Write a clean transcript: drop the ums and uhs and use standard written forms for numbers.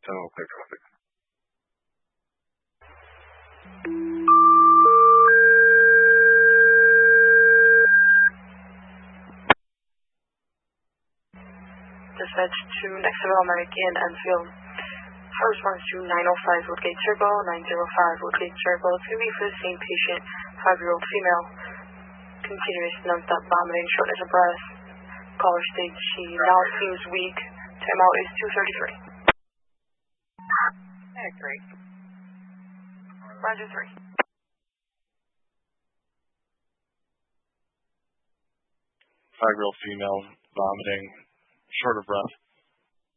Tunnel clear traffic. Dispatch to Nextville American Enfield. Our response to 905 Woodgate Circle, 905 Woodgate Circle. It's going to be for the same patient, 5-year-old female. Continuous non-stop vomiting, shortness of breath. Caller states she now seems weak. Timeout is 2:33. Great. Roger 3. 5-year-old female, vomiting, short of breath.